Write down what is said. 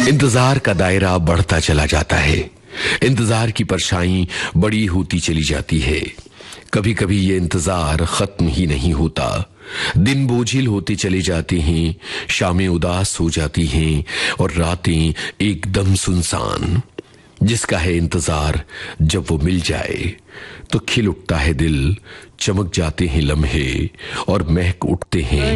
इंतजार का दायरा बढ़ता चला जाता है। इंतजार की परछाई बड़ी होती चली जाती है। कभी कभी ये इंतजार खत्म ही नहीं होता। दिन बोझिल होते चले जाते हैं, शामें उदास हो जाती हैं और रातें एकदम सुनसान। जिसका है इंतजार, जब वो मिल जाए तो खिल उठता है दिल, चमक जाते हैं लम्हे और महक उठते हैं